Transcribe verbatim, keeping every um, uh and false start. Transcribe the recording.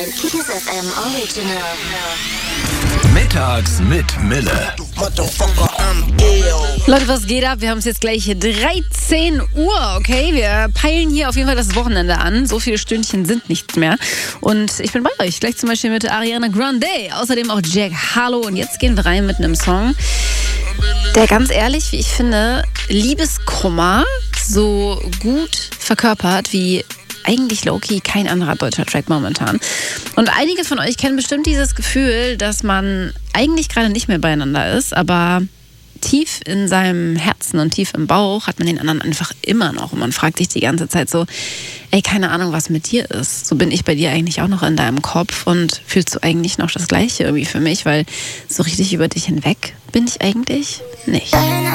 Kiss F M Original. Mittags mit Mille. Leute, was geht ab? Wir haben es jetzt gleich dreizehn Uhr, okay? Wir peilen hier auf jeden Fall das Wochenende an. So viele Stündchen sind nichts mehr. Und ich bin bei euch. Gleich zum Beispiel mit Ariana Grande. Außerdem auch Jack Harlow. Und jetzt gehen wir rein mit einem Song, der ganz ehrlich, wie ich finde, Liebeskummer so gut verkörpert wie eigentlich low-key kein anderer deutscher Track momentan. Und einige von euch kennen bestimmt dieses Gefühl, dass man eigentlich gerade nicht mehr beieinander ist, aber tief in seinem Herzen und tief im Bauch hat man den anderen einfach immer noch. Und man fragt sich die ganze Zeit so, ey, keine Ahnung, was mit dir ist. So bin ich bei dir eigentlich auch noch in deinem Kopf und fühlst du eigentlich noch das Gleiche irgendwie für mich, weil so richtig über dich hinweg bin ich eigentlich nicht.